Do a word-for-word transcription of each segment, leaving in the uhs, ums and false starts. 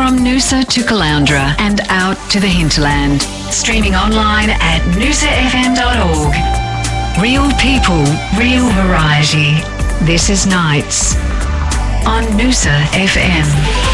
From Noosa to Caloundra and out to the hinterland. Streaming online at noosa f m dot org. Real people, real variety. This is Nights on Noosa F M.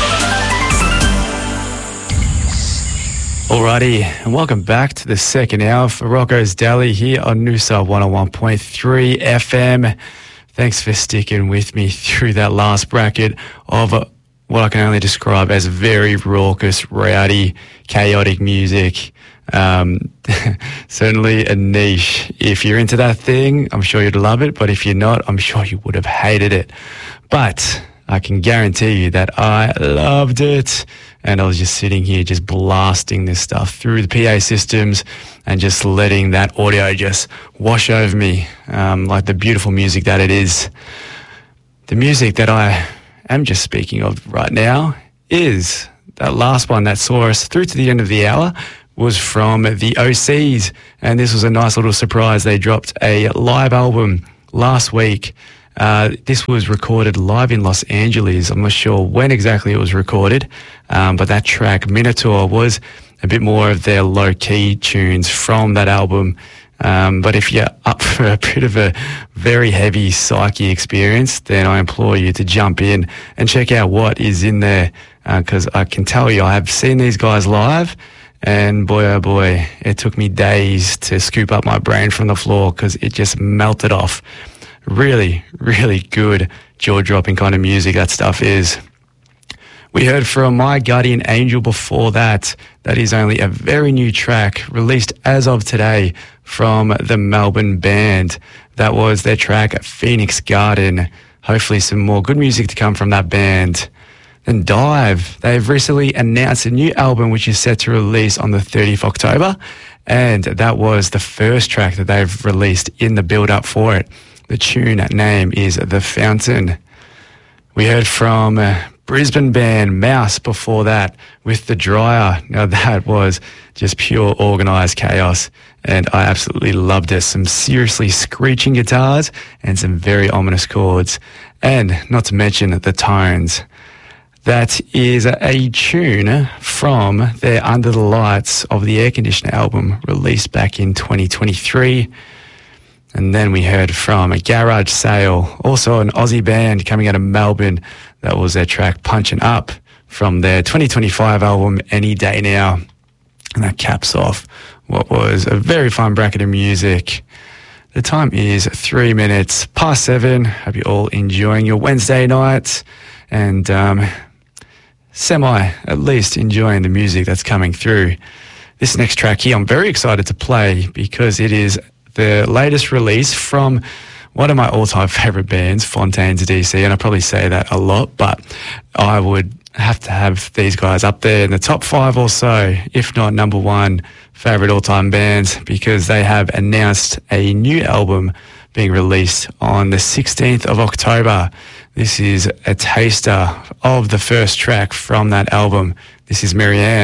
Alrighty, and welcome back to the second hour for Rocco's Daily here on Noosa one oh one point three F M. Thanks for sticking with me through that last bracket of uh, what I can only describe as very raucous, rowdy, chaotic music. Um, certainly a niche. If you're into that thing, I'm sure you'd love it, but if you're not, I'm sure you would have hated it. But I can guarantee you that I loved it. And I was just sitting here just blasting this stuff through the P A systems and just letting that audio just wash over me, um, like the beautiful music that it is. The music that I am just speaking of right now is that last one that saw us through to the end of the hour was from the O Cs. And this was a nice little surprise. They dropped a live album last week. Uh, this was recorded live in Los Angeles. I'm not sure when exactly it was recorded, um, but that track, Minotaur, was a bit more of their low-key tunes from that album. Um, but if you're up for a bit of a very heavy psyche experience, then I implore you to jump in and check out what is in there, because uh, I can tell you I have seen these guys live, and boy, oh boy, it took me days to scoop up my brain from the floor because it just melted off. Really, really good jaw-dropping kind of music that stuff is. We heard from My Guardian Angel before that. That is only a very new track released as of today from the Melbourne band. That was their track Phoenix Garden. Hopefully some more good music to come from that band. Then Dive. They've recently announced a new album which is set to release on the thirtieth of October. And that was the first track that they've released in the build-up for it. The tune name is The Fountain. We heard from uh, Brisbane band Mouse before that with The Dryer. Now that was just pure organised chaos and I absolutely loved it. Some seriously screeching guitars and some very ominous chords. And not to mention the tones. That is a tune from their Under the Lights of the Air Conditioner album released back in twenty twenty-three. And then we heard from a Garage Sale, also an Aussie band coming out of Melbourne. That was their track Punchin' Up from their twenty twenty-five album Any Day Now. And that caps off what was a very fun bracket of music. The time is three minutes past seven. Hope you're all enjoying your Wednesday night and um, semi, at least, enjoying the music that's coming through. This next track here, I'm very excited to play because it is the latest release from one of my all-time favourite bands, Fontaines D C, and I probably say that a lot, but I would have to have these guys up there in the top five or so, if not number one favourite all-time bands, because they have announced a new album being released on the sixteenth of October. This is a taster of the first track from that album. This is Marianne.